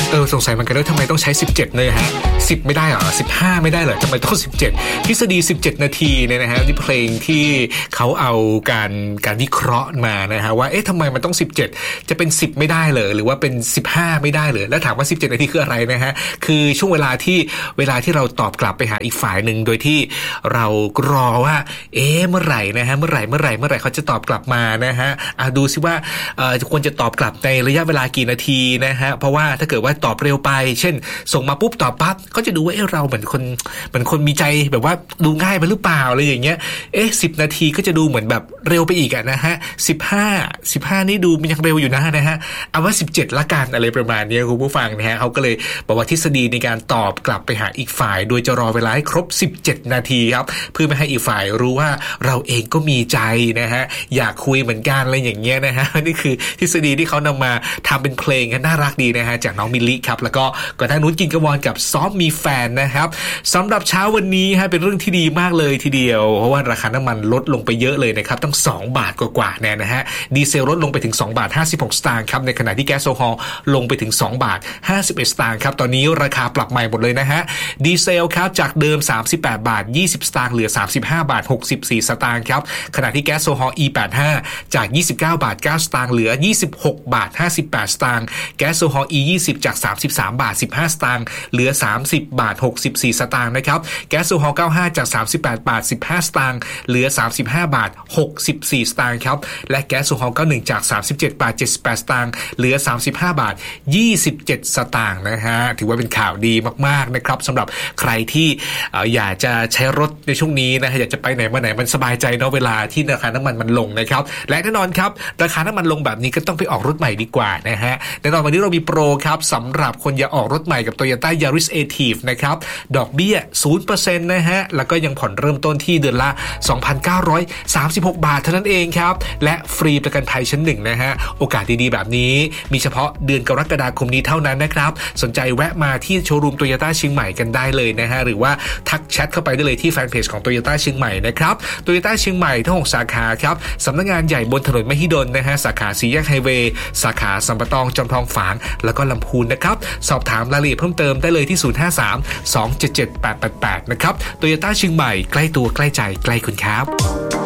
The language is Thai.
สงสัยมันกันว่าทำไมต้องใช้17เลยฮะ10ไม่ได้เหรอ15ไม่ได้เหรอทำไมต้อง17ทฤษฎี17นาทีเนี่ยนะฮะนี่เพลงที่เขาเอาการวิเคราะห์มานะฮะว่าทำไมมันต้อง17จะเป็น10ไม่ได้เหรอหรือว่าเป็น15ไม่ได้เหรอแล้วถามว่า17นาทีคืออะไรนะฮะคือช่วงเวลาที่เราตอบกลับไปหาอีกฝ่ายนึงโดยที่เรารอว่าเมื่อไหร่นะฮะเมื่อไหร่เขาจะตอบกลับมานะฮะดูซิว่าควรจะตอบกลับในระยะเวลากี่นาทีนะฮะเพราะว่าถ้าเกิดว่าตอบเร็วไปเช่นส่งมาปุ๊บตอบปั๊บก็จะดูว่าเราเหมือนคนมีใจแบบว่าดูง่ายไปหรือเปล่าอะไรอย่างเงี้ย10นาทีก็จะดูเหมือนแบบเร็วไปอีกนะฮะ15นี่ดูมันยังเร็วอยู่นะฮะเอาว่า17ละกันอะไรประมาณนี้คุณผู้ฟังนะฮะเขาก็เลยบอกว่าทฤษฎีในการตอบกลับไปหาอีกฝ่ายโดยจะรอเวลาให้ครบ17นาทีครับเพื่อไม่ให้อีกฝ่ายรู้ว่าเราเองก็มีใจนะฮะอยากคุยเหมือนกันอะไรอย่างเงี้ยนะฮะนี่คือทฤษฎีที่เขานำมาทำเป็นเพลงกันน่ารักดีนะฮะจากน้องมิลลิครับแล้วก็ก่อนหน้านู้นกินกระวอนกับซอฟมีแฟนนะครับสำหรับเช้าวันนี้ฮะเป็นเรื่องที่ดีมากเลยทีเดียวเพราะว่าราคาน้ำมันลดลงไปเยอะเลยนะครับตั้ง2 บาทกว่าๆนะฮะดีเซลลดลงไปถึง2 บาท 56 สตางค์ครับในขณะที่แก๊สโซฮอลลงไปถึง2 บาท 51 สตางค์ครับตอนนี้ราคาปรับใหม่หมดเลยนะฮะดีเซลครับจากเดิม38 บาท 20 สตางค์เหลือ35 บาท 64 สตางค์ครับขณะที่แก๊สโซฮอล E85 จาก29 บาท 9 สตางค์เหลือ26 บาท 58 สตางค์แก๊สโซฮอล E20 จาก33 บาท 15 สตางค์เหลือ30 บาท 64 สตางค์นะครับแก๊สโซฮอล 95 จาก38 บาท 15 สตางค์เหลือ35 บาท 64 สตางค์ครับและแก๊สโซฮอล 91 จาก37 บาท 78 สตางค์เหลือ35 บาท 27 สตางค์นะฮะถือว่าเป็นข่าวดีมากๆนะครับสำหรับใครที่อยากจะใช้รถในช่วงนี้นะฮะอยากจะไปไหนมาไหนมันสบายใจเนาะเวลาที่ราคาน้ำมันลงนะครับและแน่นอนครับราคาน้ำมันลงแบบนี้ก็ต้องไปออกรถใหม่ดีกว่านะฮะแน่นอนวันนี้เรามีโปรครับสำหรับคนอยากออกรถใหม่กับ Toyota Yaris Active นะครับดอกเบี้ย 0% นะฮะแล้วก็ยังผ่อนเริ่มต้นที่เดือนละ 2,936 บาทเท่านั้นเองครับและฟรีประกันภัยชั้น1นะฮะโอกาสดีๆแบบนี้มีเฉพาะเดือนกรกฎาคมนี้เท่านั้นนะครับสนใจแวะมาที่โชว์รูม Toyota เชียงใหม่กันได้เลยนะฮะหรือว่าทักแชทเข้าไปได้เลยที่แฟนเพจของ Toyota เชียงใหม่นะครับ Toyota เชียงใหม่ทั้ง6สาขาครับสำนักงานใหญ่บนถนนมหิดลนะฮะสาขาสี่แยกไฮเวย์สาขาสัมปะตองจอมทองฝางแล้วก็ลำพูนนะครับสอบถามรายละเอียดเพิ่มเติมได้เลยที่053 277 888นะครับ Toyota เชียงใหม่ใกล้ตัวใกล้ใจใกล้คุณครับ